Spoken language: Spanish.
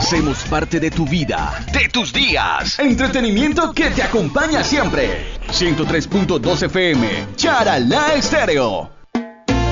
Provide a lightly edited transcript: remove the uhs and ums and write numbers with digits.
Hacemos parte de tu vida, de tus días. Entretenimiento que te acompaña siempre. 103.2 FM, Charalá Estéreo.